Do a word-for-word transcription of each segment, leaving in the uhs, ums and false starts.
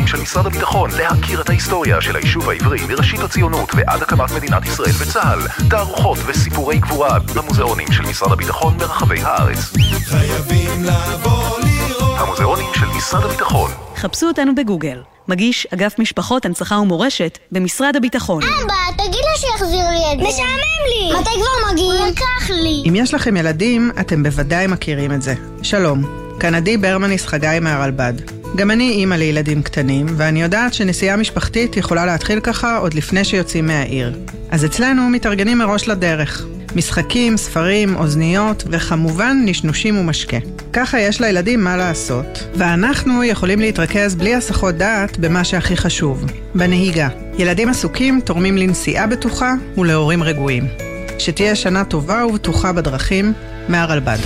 המוזיאונים של משרד הביטחון, להכיר את ההיסטוריה של היישוב העברי מראשית הציונות ועד הקמת מדינת ישראל וצה"ל. תערוכות וסיפורי גבורה במוזיאונים של משרד הביטחון ברחבי הארץ. חייבים לבוא לראות. המוזיאונים של משרד הביטחון. חפשו אותנו בגוגל. מגיש אגף משפחות, הנצחה ומורשת במשרד הביטחון. אבא, תגיד לו שיחזיר לי את זה. משעמם לי. מתי כבר מגיעים? לקח לי. אם יש לכם ילדים, אתם בוודאי מכירים את זה. שלום, כאן עדי ברמניס חגי מהרלב"ד. גם אני אימא לילדים קטנים, ואני יודעת שנסיעה משפחתית יכולה להתחיל ככה עוד לפני שיוצאים מהעיר. אז אצלנו מתארגנים מראש לדרך. משחקים, ספרים, אוזניות, וכמובן נשנושים ומשקה. ככה יש לילדים מה לעשות, ואנחנו יכולים להתרכז בלי הסחות דעת במה שהכי חשוב, בנהיגה. ילדים עסוקים תורמים לנסיעה בטוחה ולהורים רגועים. שתהיה שנה טובה ובטוחה בדרכים, מהרלב"ד.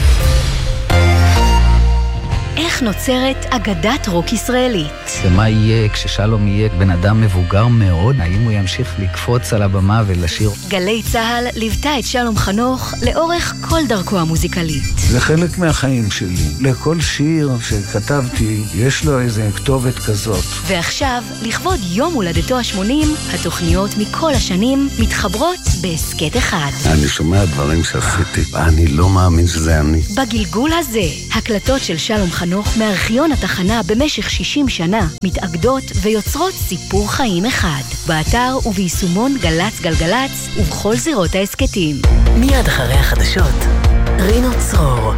איך נוצרת אגדת רוק ישראלית? ומה יהיה כששלום יהיה בן אדם מבוגר מאוד? האם הוא ימשיך לקפוץ על הבמה ולשיר? גלי צהל ליוותה את שלום חנוך לאורך כל דרכו המוזיקלית. זה חלק מהחיים שלי. לכל שיר שכתבתי יש לו איזה כתובת כזאת. ועכשיו, לכבוד יום הולדתו ה-שמונים, התוכניות מכל השנים מתחברות בהסקט אחד. אני שומע דברים שעשיתי, אני לא מאמין שזה אני. בגלגול הזה, הקלטות של שלום חנוך מארכיון התחנה במשך שישים שנה מתאגדות ויוצרות סיפור חיים אחד. באתר וביישומון גלץ גלגלץ ובכל זירות העסקטים. מיד אחרי החדשות, רינו צרור.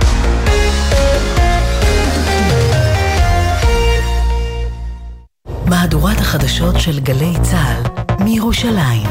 מהדורת החדשות של גלי צהל מירושלים.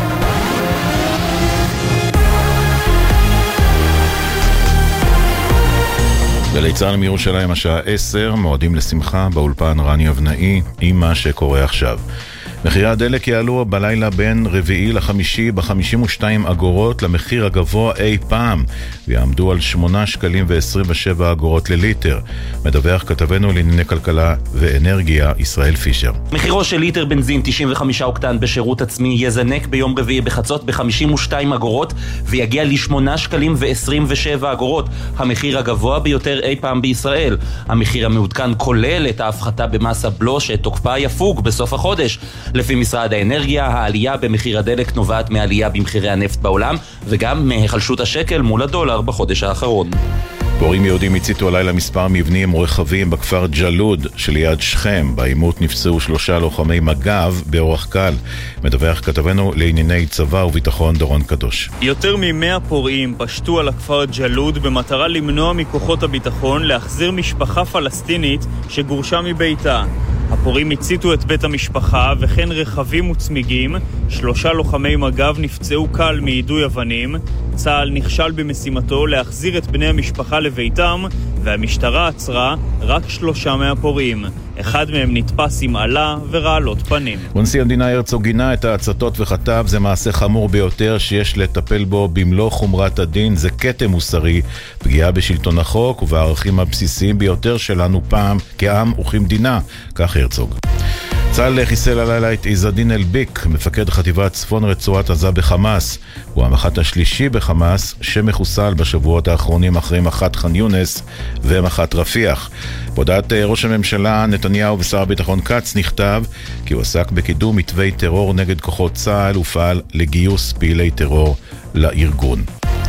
גלי צהל מירושלים השעה עשר, מועדים לשמחה באולפן רני אבנאי עם מה שקורה עכשיו. מחירי הדלק יעלו בלילה בין רביעי לחמישי ב-חמישים ושתיים אגורות למחיר הגבוה אי פעם, ויעמדו על שמונה שקלים ועשרים ושבע אגורות לליטר. מדווח כתבנו לענייני כלכלה ואנרגיה ישראל פישר. מחירו של ליטר בנזין תשעים וחמישה אוקטן בשירות עצמי יזנק ביום רביעי בחצות ב-חמישים ושתיים אגורות ויגיע ל-שמונה שקלים ועשרים ושבע אגורות, המחיר הגבוה ביותר אי פעם בישראל. המחיר המעודכן כולל את ההפחתה במס הבלו שתוקפה יפוג בסוף החודש. לפי משרד האנרגיה, העלייה במחיר הדלק נובעת מעלייה במחירי הנפט בעולם וגם מהחלשות השקל מול הדולר בחודש האחרון. פורעים יהודים הציתו הלילה מספר מבנים ורחבים בכפר ג'לוד שליד שכם. בעימות נפצעו שלושה לוחמי מג"ב באורח קל. מדווח כתבנו לענייני צבא וביטחון דורון קדוש. יותר ממאה פורעים פשטו על הכפר ג'לוד במטרה למנוע מכוחות הביטחון להחזיר משפחה פלסטינית שגורשה מביתה. הפורעים הציתו את בית המשפחה וכן רכבים וצמיגים. שלושה לוחמי מג"ב נפצעו קל מיידוי אבנים. צה"ל נכשל במשימתו להחזיר את בני המשפחה לביתם, והמשטרה עצרה רק שלושה מהפורעים. אחד מהם נתפס עם עלה ורעלות פנים. ונשיא המדינה הרצוג גינה את ההצתות וכתב, זה מעשה חמור ביותר שיש לטפל בו במלוא חומרת הדין, זה קטע מוסרי, פגיעה בשלטון החוק ובערכים הבסיסיים ביותר שלנו פעם כעם וכמדינה, כך הרצוג. צה"ל חיסל הלילה את עזדין אלביק, מפקד חטיבת צפון רצועת עזה בחמאס. הוא המח"ט השלישי בחמאס שמחוסל בשבועות האחרונים אחרי מח"ט ח'אן יונס ומח"ט רפיח. בהודעת ראש הממשלה נתניהו ושר הביטחון כץ נכתב כי הוא עסק בקידום מתווי טרור נגד כוחות צה"ל ופעל לגיוס פעילי טרור לארגון.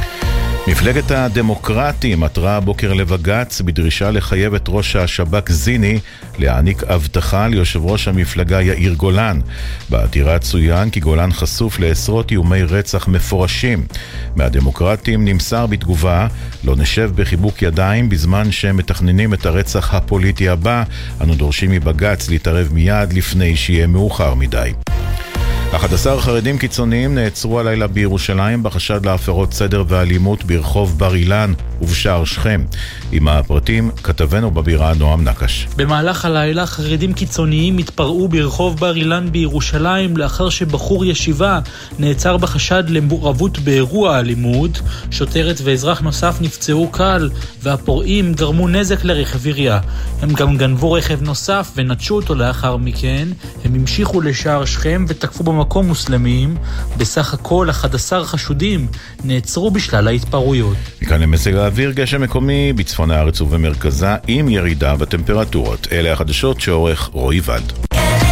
מפלגת הדמוקרטים עתרה הבוקר לבג"ץ בדרישה לחייב את ראש השב"כ זיני להעניק הבטחה ליושב ראש המפלגה יאיר גולן. בעתירה צוין כי גולן חשוף לעשרות איומי רצח מפורשים. מהדמוקרטים נמסר בתגובה, לא נשב בחיבוק ידיים בזמן שהם מתכננים את הרצח הפוליטי הבא. אנו דורשים מבג"ץ להתערב מיד לפני שיהיה מאוחר מדי. אחד עשר חרדים קיצוניים נעצרו הלילה בירושלים בחשד להפרות סדר ואלימות ברחוב בר אילן ובשער שכם. עם הפרטים כתבנו בבירה נועם נקש. במהלך הלילה חרדים קיצוניים התפרעו ברחוב בר אילן בירושלים לאחר שבחור ישיבה נעצר בחשד למעורבות באירוע אלימות. שוטרת ואזרח נוסף נפצעו קל והפורעים גרמו נזק לרכב עירייה. הם גם גנבו רכב נוסף ונטשו אותו לאחר מכן. הם המשיכו לשער שכם ותקפו במקום מוסלמים. בסך הכל אחד עשר חשודים נעצרו בשלל ההתפרעויות. מכאן למזג האוויר, גשם מקומי בצפון הארץ ובמרכזה עם ירידה בטמפרטורות. אלה החדשות שעורך רועי ולד.